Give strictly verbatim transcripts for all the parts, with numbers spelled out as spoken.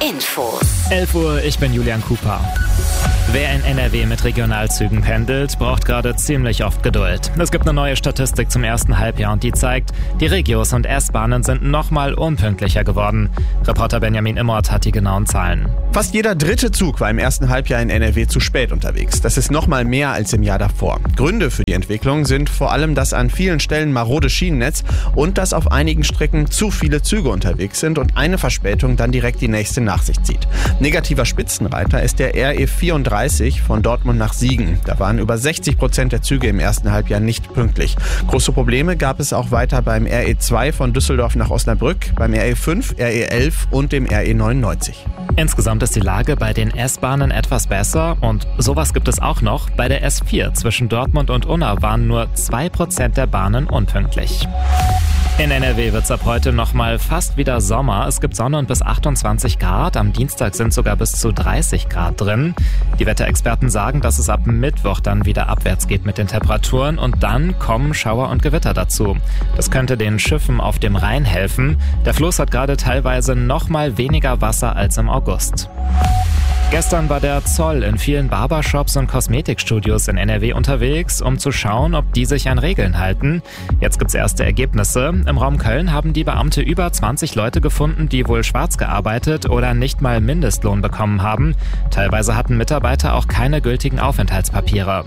Infos. elf Uhr, ich bin Julian Cooper. Wer in N R W mit Regionalzügen pendelt, braucht gerade ziemlich oft Geduld. Es gibt eine neue Statistik zum ersten Halbjahr und die zeigt, die Regios und S-Bahnen sind nochmal unpünktlicher geworden. Reporter Benjamin Immort hat die genauen Zahlen. Fast jeder dritte Zug war im ersten Halbjahr in N R W zu spät unterwegs. Das ist nochmal mehr als im Jahr davor. Gründe für die Entwicklung sind vor allem das an vielen Stellen marode Schienennetz und dass auf einigen Strecken zu viele Züge unterwegs sind und eine Verspätung dann direkt die nächste nach sich zieht. Negativer Spitzenreiter ist der R E vierunddreißig von Dortmund nach Siegen. Da waren über sechzig Prozent der Züge im ersten Halbjahr nicht pünktlich. Große Probleme gab es auch weiter beim R E zwei von Düsseldorf nach Osnabrück, beim R E fünf, R E elf und dem R E neunundneunzig. Insgesamt ist die Lage bei den S-Bahnen etwas besser und sowas gibt es auch noch. Bei der S vier zwischen Dortmund und Unna waren nur zwei Prozent der Bahnen unpünktlich. In N R W wird es ab heute nochmal fast wieder Sommer. Es gibt Sonne und bis achtundzwanzig Grad. Am Dienstag sind sogar bis zu dreißig Grad drin. Die Wetterexperten sagen, dass es ab Mittwoch dann wieder abwärts geht mit den Temperaturen und dann kommen Schauer und Gewitter dazu. Das könnte den Schiffen auf dem Rhein helfen. Der Fluss hat gerade teilweise nochmal weniger Wasser als im August. Gestern war der Zoll in vielen Barbershops und Kosmetikstudios in N R W unterwegs, um zu schauen, ob die sich an Regeln halten. Jetzt gibt's erste Ergebnisse. Im Raum Köln haben die Beamte über zwanzig Leute gefunden, die wohl schwarz gearbeitet oder nicht mal Mindestlohn bekommen haben. Teilweise hatten Mitarbeiter auch keine gültigen Aufenthaltspapiere.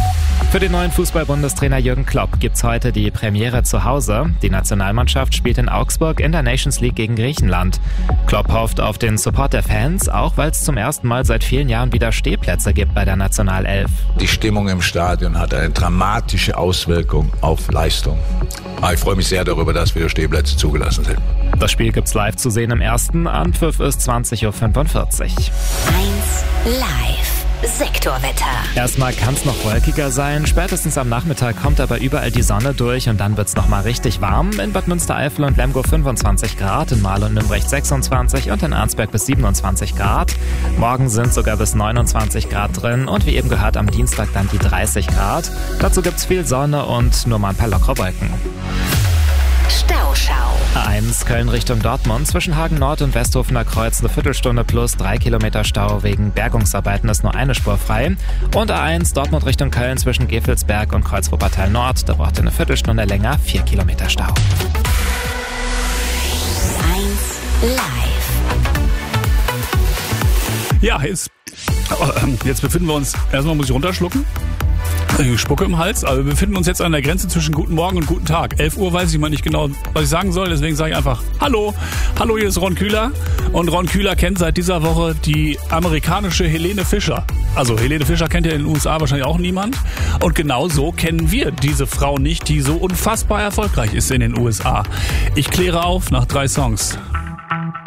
Für den neuen Fußball-Bundestrainer Jürgen Klopp gibt's heute die Premiere zu Hause. Die Nationalmannschaft spielt in Augsburg in der Nations League gegen Griechenland. Klopp hofft auf den Support der Fans, auch weil es zum ersten Mal seit vielen Jahren wieder Stehplätze gibt bei der Nationalelf. Die Stimmung im Stadion hat eine dramatische Auswirkung auf Leistung. Aber ich freue mich sehr darüber, dass wieder Stehplätze zugelassen sind. Das Spiel gibt's live zu sehen im ersten. Anpfiff ist zwanzig Uhr fünfundvierzig. eins live. Sektorwetter. Erstmal kann es noch wolkiger sein. Spätestens am Nachmittag kommt aber überall die Sonne durch und dann wird's noch mal richtig warm. In Bad Münstereifel und Lemgo fünfundzwanzig Grad, in Marl und Nümbrecht sechsundzwanzig und in Arnsberg bis siebenundzwanzig Grad. Morgen sind sogar bis neunundzwanzig Grad drin und wie eben gehört am Dienstag dann die dreißig Grad. Dazu gibt's viel Sonne und nur mal ein paar lockere Wolken. Stauschau. A eins Köln Richtung Dortmund, zwischen Hagen Nord und Westhofener Kreuz eine Viertelstunde plus drei Kilometer Stau. Wegen Bergungsarbeiten ist nur eine Spur frei. Und A eins Dortmund Richtung Köln zwischen Gevelsberg und Kreuz-Wuppertal Nord, da braucht ihr eine Viertelstunde länger, vier Kilometer Stau. eins live. Ja, jetzt, jetzt befinden wir uns, erstmal muss ich runterschlucken. Spucke im Hals, aber wir befinden uns jetzt an der Grenze zwischen guten Morgen und guten Tag. elf Uhr weiß ich mal nicht genau, was ich sagen soll, deswegen sage ich einfach Hallo. Hallo, hier ist Ron Kühler und Ron Kühler kennt seit dieser Woche die amerikanische Helene Fischer. Also Helene Fischer kennt ja in den U S A wahrscheinlich auch niemand und genau so kennen wir diese Frau nicht, die so unfassbar erfolgreich ist in den U S A. Ich kläre auf nach drei Songs.